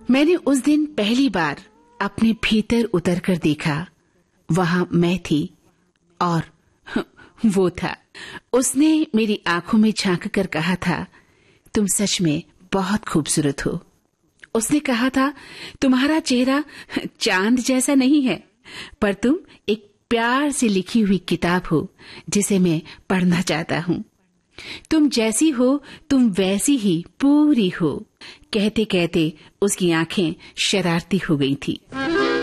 मैंने उस दिन पहली बार अपने भीतर उतरकर देखा। वहां मैं थी और वो था। उसने मेरी आंखों में झांक कर कहा था, तुम सच में बहुत खूबसूरत हो। उसने कहा था, तुम्हारा चेहरा चांद जैसा नहीं है, पर तुम एक प्यार से लिखी हुई किताब हो जिसे मैं पढ़ना चाहता हूँ। तुम जैसी हो तुम वैसी ही पूरी हो। कहते कहते उसकी आंखें शरारती हो गई थी।